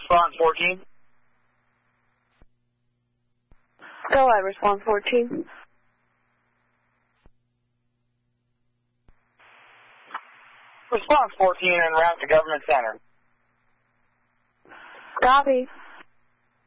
Response 14. Go ahead, response 14. Response 14 en route to Government Center. Copy.